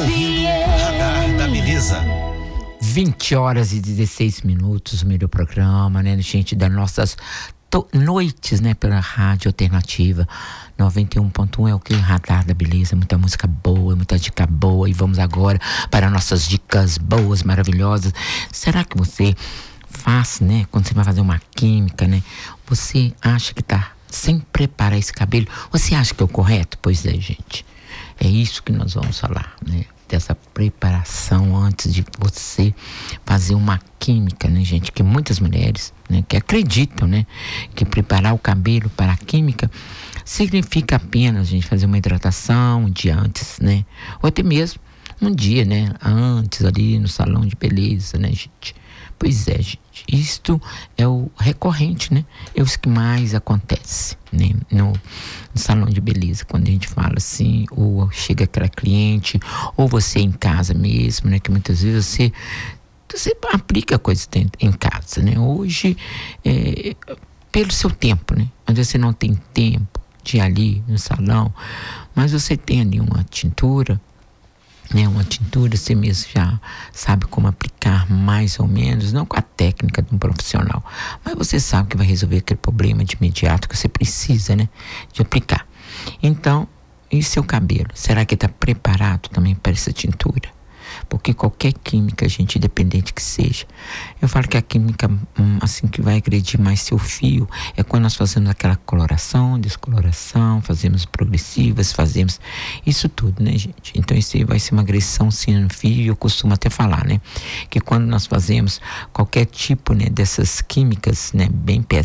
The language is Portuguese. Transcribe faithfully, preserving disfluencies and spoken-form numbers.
ouvindo Radar da Beleza. vinte horas e dezesseis minutos, o melhor programa, né, gente, das nossas to- noites, né, pela Rádio Alternativa. noventa e um ponto um é o que? Radar da Beleza, muita música boa, muita dica boa. E vamos agora para nossas dicas boas, maravilhosas. Será que você faz, né, quando você vai fazer uma química, né, você acha que tá sem preparar esse cabelo? Você acha que é o correto? Pois é, gente. É isso que nós vamos falar, né? Dessa preparação antes de você fazer uma química, né, gente? Que muitas mulheres, né, que acreditam, né, que preparar o cabelo para a química significa apenas, gente, fazer uma hidratação um dia antes, né? Ou até mesmo um dia, né, antes ali no salão de beleza, né, gente? Pois é, gente. Isto é o recorrente, né? É o que mais acontece, né? No, no salão de beleza, quando a gente fala assim, ou chega aquela cliente, ou você em casa mesmo, né? Que muitas vezes você, você aplica coisas em casa, né? Hoje, é, pelo seu tempo, né? Às vezes você não tem tempo de ir ali no salão, mas você tem ali uma tintura, né, uma tintura, você mesmo já sabe como aplicar mais ou menos, não com a técnica de um profissional, mas você sabe que vai resolver aquele problema de imediato que você precisa, né, de aplicar. Então, e seu cabelo? Será que está preparado também para essa tintura? Porque qualquer química, gente, independente que seja, eu falo que a química, hum, assim, que vai agredir mais seu fio, é quando nós fazemos aquela coloração, descoloração, fazemos progressivas, fazemos isso tudo, né, gente? Então isso aí vai ser uma agressão sim no fio, e eu costumo até falar, né, que quando nós fazemos qualquer tipo, né, dessas químicas, né, bem pesadas,